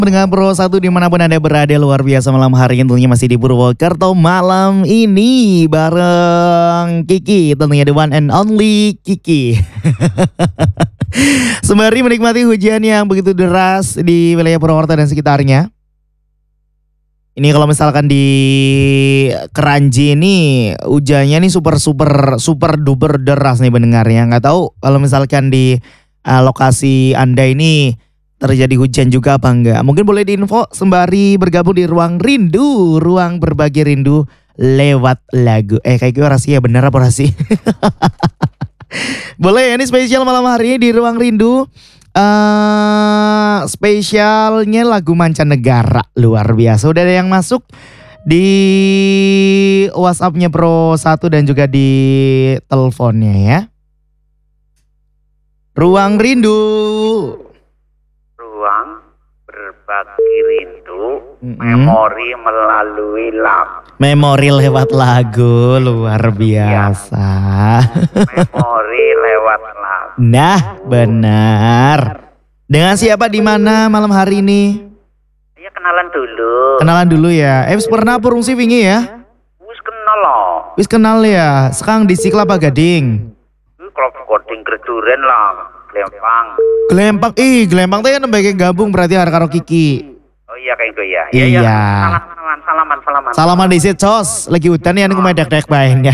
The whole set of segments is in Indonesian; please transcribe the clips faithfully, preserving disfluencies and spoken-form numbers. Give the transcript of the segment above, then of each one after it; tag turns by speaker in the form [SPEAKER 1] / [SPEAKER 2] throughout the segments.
[SPEAKER 1] Dengan Pro satu dimanapun Anda berada, luar biasa malam hari ini tentunya masih di Purwokerto malam ini bareng Kiki, tentunya the one and only Kiki. Sembari menikmati hujan yang begitu deras di wilayah Purwokerto dan sekitarnya. Ini kalau misalkan di Keranji ini hujannya nih super super super duper deras nih pendengarnya. Nggak tahu kalau misalkan di uh, lokasi Anda ini terjadi hujan juga apa enggak. Mungkin boleh diinfo sembari bergabung di Ruang Rindu, ruang berbagi rindu lewat lagu. Eh kayak gue orasi ya, bener apa orasi? Boleh ya, ini spesial malam hari ini di Ruang Rindu. Uh, spesialnya lagu mancanegara, luar biasa. Udah ada yang masuk di WhatsApp-nya Pro satu dan juga di teleponnya ya. Ruang Rindu.
[SPEAKER 2] Ruang berbagi rindu,
[SPEAKER 1] mm-hmm.
[SPEAKER 2] memori melalui lagu.
[SPEAKER 1] Memori lewat lagu, luar biasa.
[SPEAKER 2] Ya. Memori lewat lagu.
[SPEAKER 1] Nah, benar. Dengan siapa di mana malam hari ini?
[SPEAKER 2] Ya kenalan dulu.
[SPEAKER 1] Kenalan dulu ya. Eh, pernah purung sih wingi ya?
[SPEAKER 2] Wis kenal loh.
[SPEAKER 1] Wis kenal ya. Sekarang di Sikla apa Gading?
[SPEAKER 2] Kalau Gading Greduren lah, Glempang.
[SPEAKER 1] Glempang, ih Glempang tuh ya nembake gabung berarti harus karo Kiki.
[SPEAKER 2] Oh iya kayak itu ya.
[SPEAKER 1] Iya.
[SPEAKER 2] Ya, salaman, salaman, salaman, salaman.
[SPEAKER 1] Salaman di situ, Cos. Lagi hutan ya, aku medek-dek baiknya.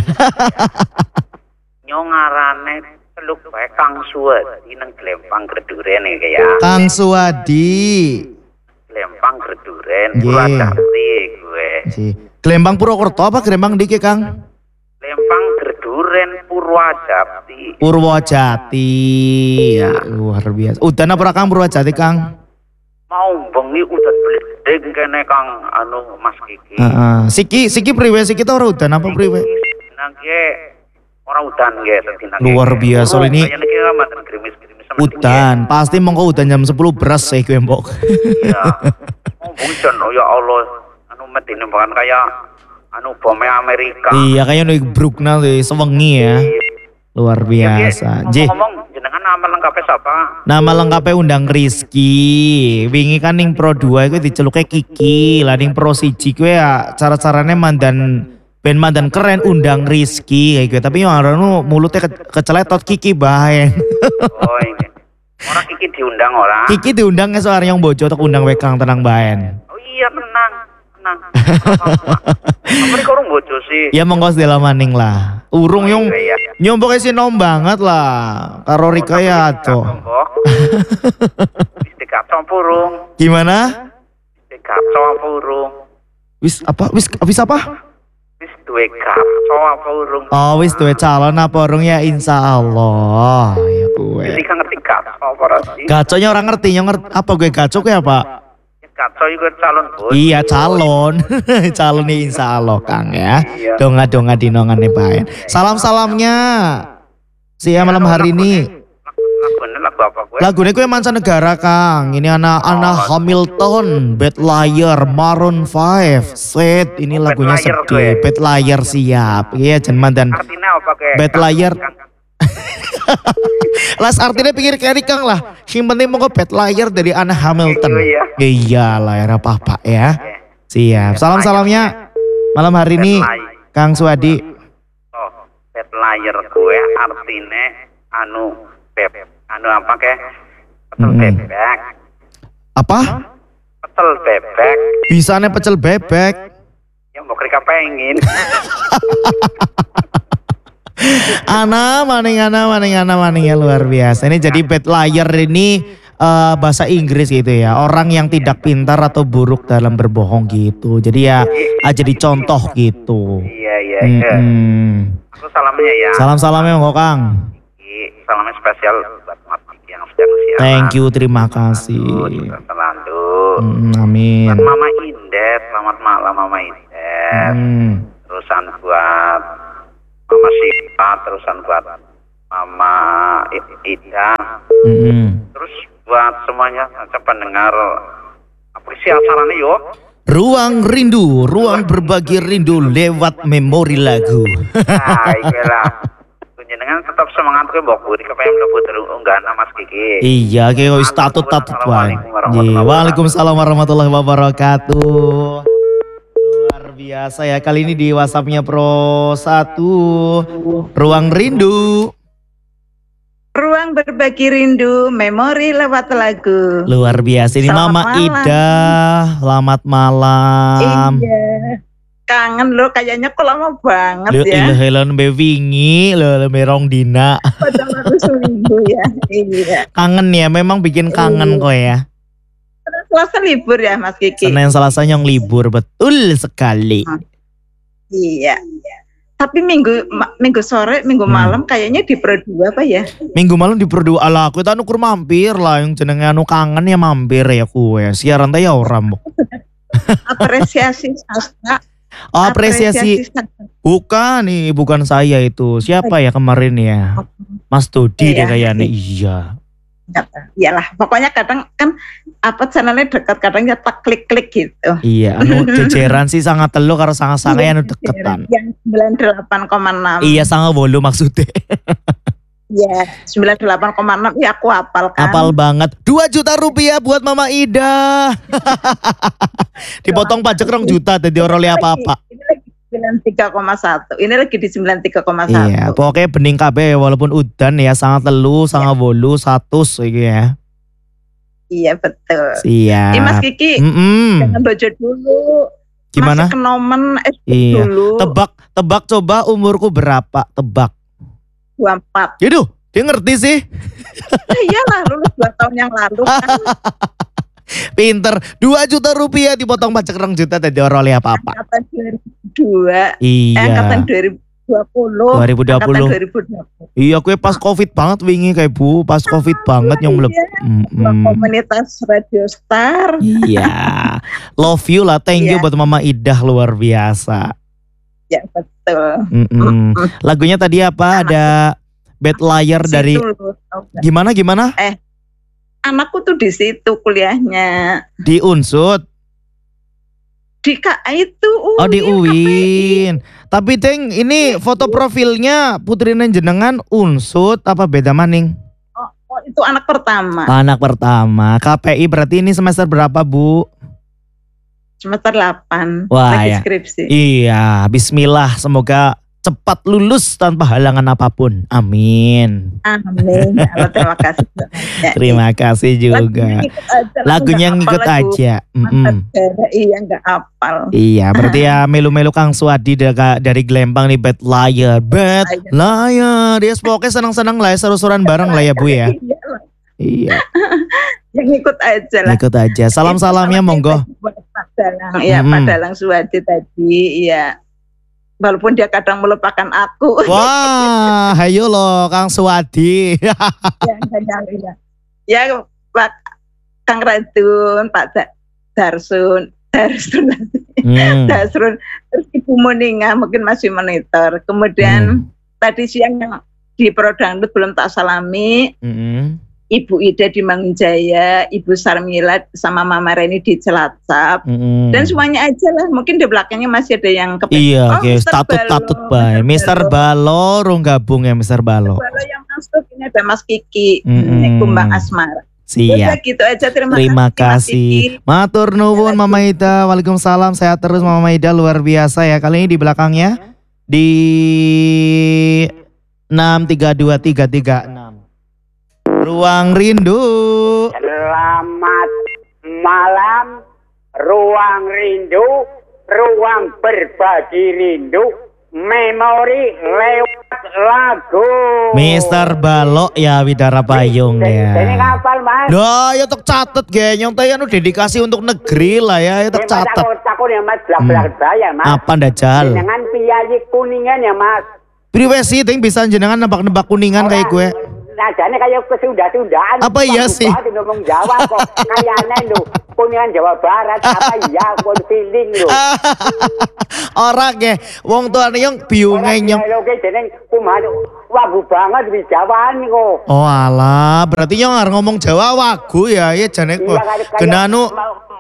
[SPEAKER 2] Nyongarane teluk bae Kang Suwadi nang Glempang Greduren iki ya.
[SPEAKER 1] Kang Suwadi.
[SPEAKER 2] Glempang Greduren,
[SPEAKER 1] Nggih.
[SPEAKER 2] Purwadati gue.
[SPEAKER 1] Si. Glempang Purwokerto apa Glempang diki, Kang?
[SPEAKER 2] Glempang Greduren Purwajati.
[SPEAKER 1] Purwojati. Luar biasa. Udan apa Kang Purwojati, Kang?
[SPEAKER 2] Mau bengi udan bledeng kene Kang anu Mas Kiki.
[SPEAKER 1] Heeh. Siki, Siki priwe? Siki ta ora udan apa priwe?
[SPEAKER 2] Nangge ora udan nggih dadi nangge.
[SPEAKER 1] Luar biasa
[SPEAKER 2] Urung,
[SPEAKER 1] ini.
[SPEAKER 2] kayaknya iki mantan gerimis-gerimis sama
[SPEAKER 1] Udan, pasti mongko udan jam sepuluh beras saya gue mbok.
[SPEAKER 2] Iya. Oh, hujan oh ya Allah. Anu medine bahkan kayak anu bom Amerika.
[SPEAKER 1] Iya, kayaknya nih brukna tuh sewengi ya. Luar biasa. J.
[SPEAKER 2] Ngomong jenengan nama lengkapnya siapa?
[SPEAKER 1] Nama lengkapnya Undang Rizky. Wingi kan ning Pro dua itu diceluknya Kiki. Lah ning Pro siji gue ya cara-caranya mandan band mandan keren Undang Rizky kayak gitu. Tapi yang orang mulutnya ke, keceletot Kiki bae.
[SPEAKER 2] Oh ini. Orang Kiki diundang orang.
[SPEAKER 1] Kiki diundangnya soalnya yang bojo untuk undang wekang tenang baen.
[SPEAKER 2] Oh iya tenang, tenang. Apa nih orang bojo sih?
[SPEAKER 1] Ya monggo sedela maning lah. Urung
[SPEAKER 2] Oh,
[SPEAKER 1] yung
[SPEAKER 2] iya, iya.
[SPEAKER 1] nyombok si nom banget lah. Karo Rika ya tuh.
[SPEAKER 2] Wis dikacau purung.
[SPEAKER 1] Gimana?
[SPEAKER 2] Dikacau purung.
[SPEAKER 1] Wis apa? Wis wis apa?
[SPEAKER 2] Wis duwe kacau purung.
[SPEAKER 1] Oh wis duwe calon apa urung ya insya Allah. Ya gue.
[SPEAKER 2] Jadi kan ngerti kacau apa sih?
[SPEAKER 1] Gaconya orang ngerti, yang ngerti apa gue gaco gue apa?
[SPEAKER 2] Kacau juga calon bos.
[SPEAKER 1] Iya calon, calon nih insya Allah Kang ya.
[SPEAKER 2] Iya.
[SPEAKER 1] Donga-donga dinongan nih bae. Salam-salamnya. Sia malam hari ini.
[SPEAKER 2] Lagunya lagu apa gue?
[SPEAKER 1] Lagunya gue mancanegara Kang. Ini anak anak Hamilton, Bad Liar, Maroon five, Sweet. Ini
[SPEAKER 2] Oh,
[SPEAKER 1] lagunya
[SPEAKER 2] Bad Liar
[SPEAKER 1] sedih.
[SPEAKER 2] gue.
[SPEAKER 1] Bad Liar siap. Iya jenman dan
[SPEAKER 2] Artinya apa ke?
[SPEAKER 1] Bad Liar. Las artinya pikir kiri Kang lah. Yang penting mau Bad Liar dari Anna Hamilton.
[SPEAKER 2] Iya.
[SPEAKER 1] Iya lah ya apa-apa ya. Siap. Salam-salamnya malam hari ini Kang Suwadi.
[SPEAKER 2] Oh, bad liar gue artinya anu beb, anu apa ke? Pecel
[SPEAKER 1] Mm-mm.
[SPEAKER 2] bebek,
[SPEAKER 1] Apa?
[SPEAKER 2] pecel bebek.
[SPEAKER 1] Bisanya pecel bebek.
[SPEAKER 2] Yang mau mereka pengen.
[SPEAKER 1] Ana maning ana maning ana maning ya luar biasa. Ini jadi bad liar ini eh, bahasa Inggris gitu ya. Orang yang tidak pintar atau buruk dalam berbohong gitu. Jadi ya ah, jadi contoh gitu.
[SPEAKER 2] Iya iya iya.
[SPEAKER 1] Mm-mm.
[SPEAKER 2] Aku salamnya ya.
[SPEAKER 1] Salam-salamnya kok Kang.
[SPEAKER 2] Iki, salamnya spesial buat Mas Kiki yang sedang siaran.
[SPEAKER 1] Thank you, terima kasih.
[SPEAKER 2] Selalu.
[SPEAKER 1] Mm, amin.
[SPEAKER 2] Buat Mama Indet, selamat malam Mama Indet.
[SPEAKER 1] Mm.
[SPEAKER 2] Terusan buat Mama Syifa, terusan buat Mama I- Ida.
[SPEAKER 1] Mm-mm.
[SPEAKER 2] Terus buat semuanya saya pendengar apresiasi acaranya yuk.
[SPEAKER 1] Ruang Rindu, ruang berbagi rindu lewat memori lagu.
[SPEAKER 2] Nah, iya lah. Jenengan jenengan tetap semangat ke mbok buri kepengen mlebu unggahna Mas Kiki.
[SPEAKER 1] Iya, kayak wis tatut-tatut wae. Nggih, Waalaikumsalam warahmatullahi wabarakatuh. Luar biasa ya, kali ini di WhatsApp-nya Pro satu Ruang Rindu.
[SPEAKER 3] Ruang berbagi rindu, memori lewat lagu.
[SPEAKER 1] Luar biasa ini
[SPEAKER 3] Selamat
[SPEAKER 1] Mama
[SPEAKER 3] malam.
[SPEAKER 1] Ida. Selamat malam.
[SPEAKER 3] Iya. Kangen lo kayaknya kok lama banget
[SPEAKER 1] Lu
[SPEAKER 3] ya.
[SPEAKER 1] ilhelon be wingi, lu merong dina.
[SPEAKER 3] Padahal baru seminggu ya. Iya.
[SPEAKER 1] Kangen ya, memang bikin kangen kok ya.
[SPEAKER 3] Selasa libur ya Mas Kiki.
[SPEAKER 1] Senin Selasa nyong libur, betul sekali.
[SPEAKER 3] Iya. Tapi minggu ma- minggu sore, minggu
[SPEAKER 1] Hmm.
[SPEAKER 3] malam kayaknya di Pro dua apa ya?
[SPEAKER 1] Minggu malam di Perdu ala aku tak nukur mampir lah, yang jenenge anu kangen ya mampir ya kue. Siaran teh ya ora mbok.
[SPEAKER 3] Apresiasi sastra.
[SPEAKER 1] Oh, apresiasi
[SPEAKER 3] sastra.
[SPEAKER 1] bukan nih, bukan saya itu. Siapa ya kemarin ya? Mas Dodi deh
[SPEAKER 3] Iya.
[SPEAKER 1] kayaknya. Iya.
[SPEAKER 3] Iyalah, pokoknya kadang kan apa channelnya dekat, kadang ya tak klik-klik gitu.
[SPEAKER 1] Iya, anu jejeran sih sangat telu karo sangat-sangat anu deketan.
[SPEAKER 3] Yang sembilan puluh delapan koma enam.
[SPEAKER 1] Iya, sangat bolu maksudnya.
[SPEAKER 3] Iya, sembilan puluh delapan koma enam ya aku hafal kan.
[SPEAKER 1] Apal banget. dua juta rupiah buat Mama Ida. Dipotong pajak rong juta tadi orang oleh apa-apa.
[SPEAKER 3] Ini lagi sembilan puluh tiga koma satu. Ini lagi di sembilan puluh tiga koma satu.
[SPEAKER 1] Iya, pokoknya bening kabeh walaupun udan ya sangat telu, sangat bolu, satus iki ya.
[SPEAKER 3] Iya betul.
[SPEAKER 1] Siap.
[SPEAKER 3] Ini Mas Kiki,
[SPEAKER 1] Mm-mm.
[SPEAKER 3] jangan bojo dulu.
[SPEAKER 1] Gimana?
[SPEAKER 3] Masih kenomen S D
[SPEAKER 1] Iya.
[SPEAKER 3] dulu.
[SPEAKER 1] Tebak, tebak coba umurku berapa? Tebak.
[SPEAKER 3] dua puluh empat.
[SPEAKER 1] Yaduh, dia ngerti sih.
[SPEAKER 3] Ya iyalah, lulus dua tahun yang lalu kan.
[SPEAKER 1] Pinter. dua juta rupiah dipotong pajak rong juta tadi orang oleh apa-apa.
[SPEAKER 3] Angkatan dua ribu dua. Eh,
[SPEAKER 1] Iya.
[SPEAKER 3] angkatan dua ribu dua puluh.
[SPEAKER 1] dua ribu dua puluh.
[SPEAKER 3] Angkatan dua ribu dua puluh.
[SPEAKER 1] Iya, kue pas Covid banget wingi kayak Bu, pas Covid banget yang meleb.
[SPEAKER 3] Iya.
[SPEAKER 1] Mm-mm.
[SPEAKER 3] Komunitas Radio Star.
[SPEAKER 1] Iya. Love you lah, thank you
[SPEAKER 3] Iya.
[SPEAKER 1] buat Mama Idah luar biasa.
[SPEAKER 3] Ya betul.
[SPEAKER 1] Mm-mm. Lagunya tadi apa? Ada Bad Liar dari
[SPEAKER 3] Situ lulus, tau nggak?
[SPEAKER 1] gimana gimana?
[SPEAKER 3] Anakku tuh di situ kuliahnya.
[SPEAKER 1] Di Unsud.
[SPEAKER 3] Di K itu U I
[SPEAKER 1] Oh di
[SPEAKER 3] N, K P I.
[SPEAKER 1] Uin. Tapi Teng ini foto profilnya Putri Jenengan Unsud apa beda maning?
[SPEAKER 3] Oh, oh, itu anak pertama.
[SPEAKER 1] Anak pertama. K P I berarti ini semester berapa Bu?
[SPEAKER 3] Semester delapan.
[SPEAKER 1] Wah,
[SPEAKER 3] Lagi
[SPEAKER 1] ya.
[SPEAKER 3] skripsi.
[SPEAKER 1] Iya, bismillah semoga cepat lulus tanpa halangan apapun. Amin.
[SPEAKER 3] Amin. Ya Allah, terima kasih. Ya,
[SPEAKER 1] Terima kasih juga.
[SPEAKER 3] Lagunya ngikut aja,
[SPEAKER 1] Lagunya
[SPEAKER 3] nggak
[SPEAKER 1] ngikut
[SPEAKER 3] hafal lagu.
[SPEAKER 1] aja. Mm-mm.
[SPEAKER 3] Negara, iya nggak apal.
[SPEAKER 1] Iya, berarti ya melu-melu Kang Suwadi dari, dari Glembang nih Bad Liar. Bad Liar. Dia pokoknya senang-senang lah ya, seru-seruan bareng lah ya Bu ya.
[SPEAKER 3] Iya lah.
[SPEAKER 1] Iya,
[SPEAKER 3] Yang ngikut aja lah.
[SPEAKER 1] ikut aja. Salam-salamnya monggo.
[SPEAKER 3] Buat Pak Dalang, ya
[SPEAKER 1] Mm-mm.
[SPEAKER 3] Pak Dalang Suwadi tadi, ya. Walaupun dia kadang melupakan aku.
[SPEAKER 1] Wah, hayo loh Kang Suwadi.
[SPEAKER 3] ya, ya, ya, ya. Ya, Pak Kang Radun, Pak Da- Darsun, Darsun,
[SPEAKER 1] Hmm.
[SPEAKER 3] Darsun, terus Ibu Moninga mungkin masih monitor. Kemudian
[SPEAKER 1] Hmm.
[SPEAKER 3] tadi siang yang di Prodangdut belum tak salami,
[SPEAKER 1] Mm-mm.
[SPEAKER 3] Ibu Ida di Mangunjaya, Ibu Sarmila sama Mama Reni di Cilacap,
[SPEAKER 1] Mm-mm.
[SPEAKER 3] dan semuanya aja lah. Mungkin di belakangnya masih ada yang kepengen.
[SPEAKER 1] Iya,
[SPEAKER 3] Oh,
[SPEAKER 1] oke,
[SPEAKER 3] Mister
[SPEAKER 1] statut-statut
[SPEAKER 3] Balo,
[SPEAKER 1] bae. Mister
[SPEAKER 3] Balo.
[SPEAKER 1] Balo rung gabung ya Mister Balo.
[SPEAKER 3] Balo yang masuk ini ada Mas Kiki,
[SPEAKER 1] Mm-mm.
[SPEAKER 3] ini Kumbang Asmara. Udah
[SPEAKER 1] Siap.
[SPEAKER 3] gitu aja, terima,
[SPEAKER 1] Terima
[SPEAKER 3] kasih. Mas Kiki.
[SPEAKER 1] kasih. Matur nuwun Mama Ida. Waalaikumsalam. Sehat terus Mama Ida, luar biasa ya. Kali ini di belakangnya di enam tiga dua tiga tiga enam. Ruang Rindu.
[SPEAKER 4] Selamat malam, ruang rindu, ruang berbagi rindu, memori lewat lagu.
[SPEAKER 1] Mister Balo ya Widara Payung
[SPEAKER 4] Ini
[SPEAKER 1] ya.
[SPEAKER 4] kapal mas.
[SPEAKER 1] Dah ya tek catet genyong teh anu dedikasi untuk negeri lah ya, ya tek catet.
[SPEAKER 4] Takut takut ya mas, belak belak saya mas.
[SPEAKER 1] Apa ndajal?
[SPEAKER 4] Dengan piyayi kuningan ya mas.
[SPEAKER 1] Priwe sih ting bisa jenengan nebak-nebak kuningan kayak gue.
[SPEAKER 4] Nadanya kayak kesunda-sundaan.
[SPEAKER 1] Apa iya sih?
[SPEAKER 4] Aku ngomong Jawa kok. Kayaknya lu kuningan Jawa Barat. Apa iya? Aku feeling lu.
[SPEAKER 1] Orang ya, wong tuane yang biunge nyong.
[SPEAKER 4] Oke, jeneng kumaha wagu banget di Jawaan kok.
[SPEAKER 1] Oh alah, berarti nyong arep ngomong Jawa wagu ya, ya jane kok. Kena anu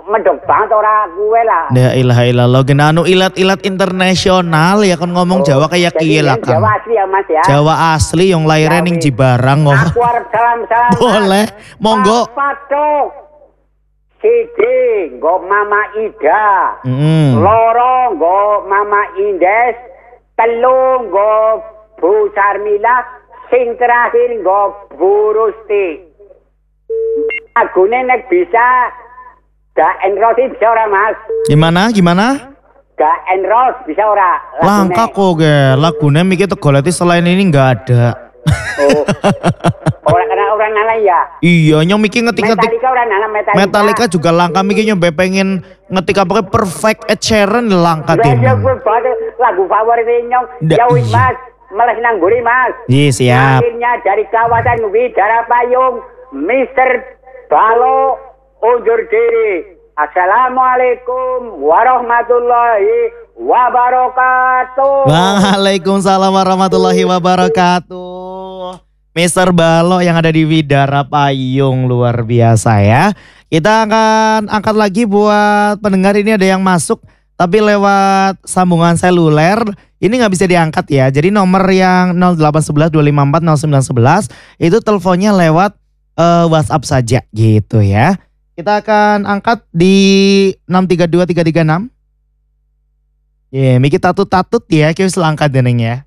[SPEAKER 4] medok banget ora gue lah.
[SPEAKER 1] La ilaha illallah gen anu ilat-ilat internasional ya kan ngomong Jawa kayak
[SPEAKER 4] Jadi
[SPEAKER 1] kiye lah
[SPEAKER 4] yang
[SPEAKER 1] Kang.
[SPEAKER 4] Jawa asli ya Mas ya.
[SPEAKER 1] Jawa asli yang lahirnya
[SPEAKER 4] Ya,
[SPEAKER 1] ning
[SPEAKER 4] wis.
[SPEAKER 1] Cibarang kok.
[SPEAKER 4] Aku arep salam-salam. Mas.
[SPEAKER 1] Boleh, monggo.
[SPEAKER 4] Patok. Siji nggo Mama Ida.
[SPEAKER 1] Mm.
[SPEAKER 4] Loro nggo Mama Indes. Telu nggo Bu Sarmila. Sing terakhir nggo Bu Rusti. Agune nek bisa gak enrosin bisa ora Mas?
[SPEAKER 1] Gimana gimana?
[SPEAKER 4] Gak enros bisa ora? lagune?
[SPEAKER 1] Langka kok ge, lagunya mikir tegoleti selain ini nggak ada.
[SPEAKER 4] Oh. Orang kena orang nala ya.
[SPEAKER 1] Iya, nyong mikir ngetik-ngetik
[SPEAKER 4] Metallica orang nala Metallica.
[SPEAKER 1] Metallica juga langka mikir nyombe pengen ngetik apa perfect Ed Sheeran langka
[SPEAKER 4] Udah
[SPEAKER 1] tim.
[SPEAKER 4] gue banget lagu favorit nyong.
[SPEAKER 1] Da-
[SPEAKER 4] Ya wis
[SPEAKER 1] iya.
[SPEAKER 4] Mas, malah nang buri Mas.
[SPEAKER 1] Iya siap.
[SPEAKER 4] Akhirnya dari kawasan Widara Payung, mister Balo undur diri. Assalamualaikum warahmatullahi wabarakatuh.
[SPEAKER 1] Waalaikumsalam warahmatullahi wabarakatuh. mister Balo yang ada di Widara Payung luar biasa ya. Kita akan angkat lagi buat pendengar ini ada yang masuk tapi lewat sambungan seluler. Ini nggak bisa diangkat ya. Jadi nomor yang nol delapan satu satu dua lima empat nol sembilan satu satu itu teleponnya lewat uh, WhatsApp saja gitu ya. Kita akan angkat di enam tiga dua tiga tiga enam. Ya, yeah, mikir tatut-tatut ya, kita selangkat deneng ya.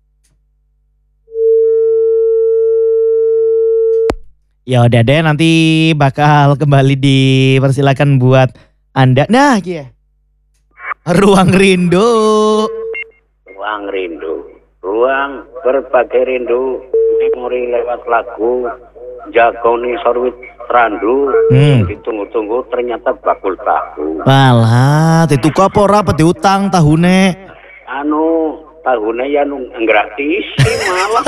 [SPEAKER 1] Ya udah deh, nanti bakal kembali dipersilakan buat Anda. Nah, ya. Ruang Rindu.
[SPEAKER 2] Ruang rindu, ruang berbagai rindu, memori lewat lagu, jagoni sorwit randu,
[SPEAKER 1] Hmm.
[SPEAKER 2] ditunggu-tunggu ternyata bakul-bakul.
[SPEAKER 1] Walah, dituku apa ora apa diutang tahune?
[SPEAKER 2] Anu tahunnya ya nu gratis malah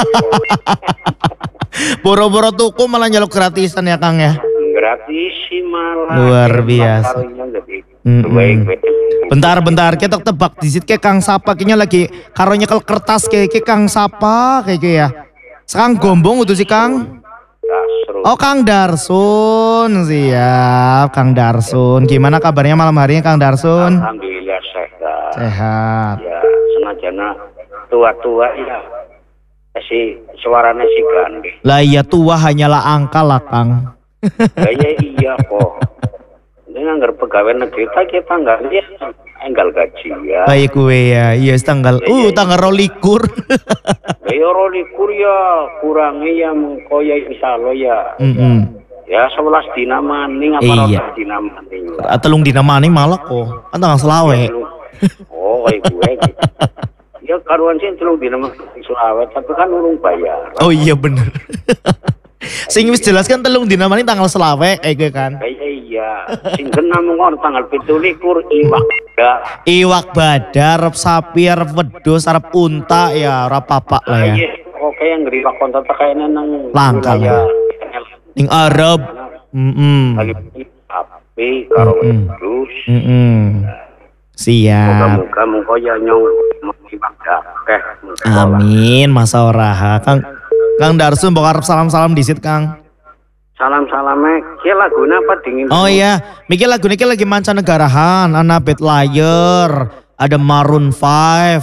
[SPEAKER 1] Boro-boro tuku malah nyeluk gratisan ya Kang ya.
[SPEAKER 2] gratis malah.
[SPEAKER 1] Luar biasa. Mm-mm. Bentar-bentar kita tebak di situ kayak Kang Sapa kayaknya lagi karo nyekel kertas kayak kayak Kang Sapa kayak gitu ya. Sekarang gombong udah sih Kang. Oh Kang Darsun, siap Kang Darsun. Gimana kabarnya malam harinya Kang Darsun?
[SPEAKER 2] Alhamdulillah sehat.
[SPEAKER 1] Sehat.
[SPEAKER 2] Ya senajana tua-tua ya si suaranya si gandhi.
[SPEAKER 1] Lah iya tua hanyalah angka lah Kang.
[SPEAKER 2] Kayaknya iya kok. Ini anggar pegawai negeri kita kita nggak lihat enggal gaji ya.
[SPEAKER 1] Baik gue ya, iya tanggal, uh tanggal rolikur.
[SPEAKER 2] Ya rolikur ya kurangnya ya mengko ya insya Allah ya.
[SPEAKER 1] Mm-mm.
[SPEAKER 2] Ya sebelas dina maning apa
[SPEAKER 1] Iya.
[SPEAKER 2] rolas dina maning.
[SPEAKER 1] Ah, telung dina maning malah kok, kan tanggal selawe.
[SPEAKER 2] Oh kayak gue gitu. Ya karuan sih telung dina maning Sulawesi tapi kan urung bayar.
[SPEAKER 1] Oh iya bener. Sing wis jelas kan telung dina maning tanggal selawe, eh gue kan.
[SPEAKER 2] Kayak iya. Sing kena mengor tanggal pitulikur iwak. Ya.
[SPEAKER 1] Iwak badar, arep sapi, arep wedhus, arep unta ya ora apa-apa lah ya.
[SPEAKER 2] Iya, oke yang ngeriwak kontak kayaknya nang
[SPEAKER 1] Langka
[SPEAKER 2] wilayah
[SPEAKER 1] Ning Arab. Heeh.
[SPEAKER 2] lagi api karo
[SPEAKER 1] Mm-mm.
[SPEAKER 2] wedhus.
[SPEAKER 1] Heeh. Siap.
[SPEAKER 2] Moga-moga mengko ya nyong iwak dakeh.
[SPEAKER 1] Amin, masa ora. Kang Kang Darsun mbok arep salam-salam disit Kang.
[SPEAKER 2] Salam-salame, ki laguna apa dingin?
[SPEAKER 1] Oh iya, mikir lagu ini lagi mancanegarahan, ana Bad Liar, ada Maroon five.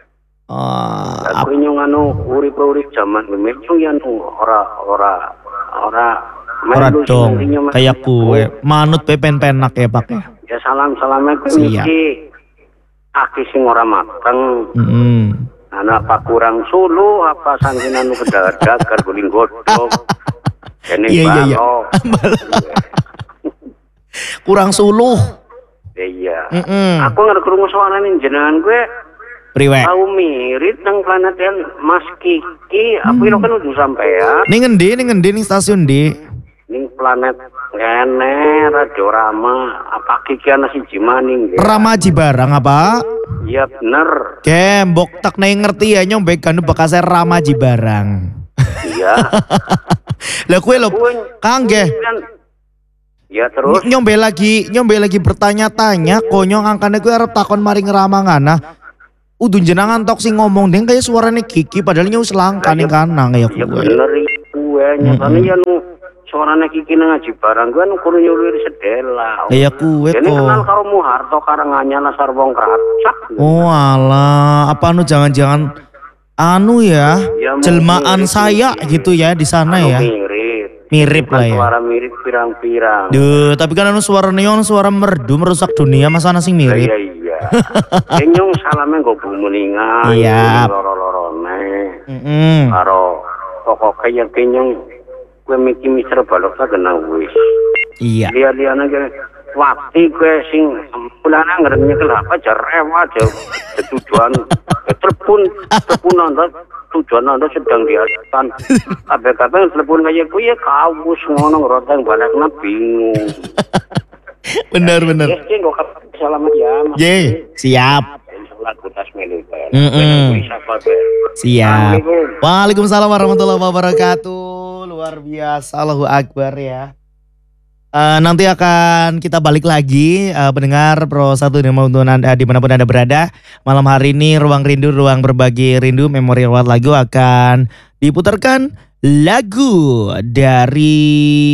[SPEAKER 1] Uh,
[SPEAKER 2] Aku nyong anu urip-urip zaman gemet nyong ya nu ora ora ora
[SPEAKER 1] ora
[SPEAKER 2] melu
[SPEAKER 1] dong,
[SPEAKER 2] sing nyong-
[SPEAKER 1] kayak kue, manut pepen penak ya pak ya.
[SPEAKER 2] Ya salam-salame ku
[SPEAKER 1] Siap.
[SPEAKER 2] iki aki sing ora mateng.
[SPEAKER 1] Mm-hmm.
[SPEAKER 2] Ana apa kurang sulu apa sangkin anu kedadak guling godhog. Kene
[SPEAKER 1] Iya, iya, iya.
[SPEAKER 2] balok.
[SPEAKER 1] Kurang suluh.
[SPEAKER 2] Iya.
[SPEAKER 1] Mm-mm.
[SPEAKER 2] Aku nggak krungu suarane jenengan gue
[SPEAKER 1] Priwe.
[SPEAKER 2] tahu mirip nang planet yang Mas Kiki. Apa itu kan udah sampai ya?
[SPEAKER 1] Ning ngendi, ning ngendi ning stasiun di?
[SPEAKER 2] Ning planet kene Radio Rama. Apa Kiki ana siji maning? ya?
[SPEAKER 1] Ramaji barang apa?
[SPEAKER 2] Iya bener.
[SPEAKER 1] Gembok tak ning ngerti ya nyong bekan bekasnya Ramaji barang.
[SPEAKER 2] Iya.
[SPEAKER 1] Lah kue lo
[SPEAKER 2] Kue
[SPEAKER 1] Kang ge.
[SPEAKER 2] kan- Ya terus.
[SPEAKER 1] Ny- nyombe lagi nyombe lagi bertanya-tanya konyong angkane gue arep takon maring ramangana. Udun jenangan tok sing ngomong deng kayak suarane Kiki padahal nyawa selangka ning kanang ya
[SPEAKER 2] Ya
[SPEAKER 1] kue.
[SPEAKER 2] bener iku gue nyatane ya nu suarane Kiki nang ngaji barang kan kudu nyulir sedela.
[SPEAKER 1] Ya kuwe
[SPEAKER 2] Dene kenal
[SPEAKER 1] kok.
[SPEAKER 2] karo Muharto Karanganyar Nasar wong Kracak.
[SPEAKER 1] Oh alah, apa anu jangan-jangan anu ya,
[SPEAKER 2] Ya,
[SPEAKER 1] jelmaan
[SPEAKER 2] mirip,
[SPEAKER 1] saya
[SPEAKER 2] mirip.
[SPEAKER 1] gitu ya di sana
[SPEAKER 2] Anu
[SPEAKER 1] ya.
[SPEAKER 2] Mirip.
[SPEAKER 1] Mirip
[SPEAKER 2] Kan
[SPEAKER 1] lah ya.
[SPEAKER 2] Suara mirip pirang-pirang.
[SPEAKER 1] Duh, tapi kan anu suara neon, suara merdu merusak dunia, masa ana sing
[SPEAKER 2] Lah,
[SPEAKER 1] mirip?
[SPEAKER 2] Iya iya. Kenyong salame nggo bumuningan.
[SPEAKER 1] Iya.
[SPEAKER 2] Loro-lorone.
[SPEAKER 1] Heeh.
[SPEAKER 2] Karo pokok kaya kenyong kowe miki mister balok ta kenal wis.
[SPEAKER 1] Iya.
[SPEAKER 2] Lihat-lihat aja. Waktu gue sing bulan ngerengnya kelapa jarewa aja tujuan telepon telepon anda tujuan anda sedang diadakan kabeh-kabeh telepon kayak gue ya kawus ngono ngeroteng balakna bingung.
[SPEAKER 1] Benar benar.
[SPEAKER 2] Ya sih kok selamat ya. Mas.
[SPEAKER 1] Ye, siap.
[SPEAKER 2] Lagu tas militer.
[SPEAKER 1] Mm-mm. Siap.
[SPEAKER 2] Assalamualaikum.
[SPEAKER 1] Waalaikumsalam warahmatullahi wabarakatuh. Luar biasa, Allahu Akbar ya. Eh, nanti akan kita balik lagi eh, pendengar Pro satu dimanapun anda, dimanapun anda berada. Malam hari ini Ruang Rindu, Ruang Berbagi Rindu, Memori Lewat Lagu akan diputarkan lagu dari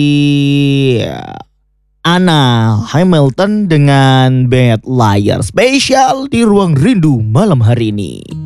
[SPEAKER 1] Anna Hamilton dengan Bad Liar spesial di Ruang Rindu malam hari ini.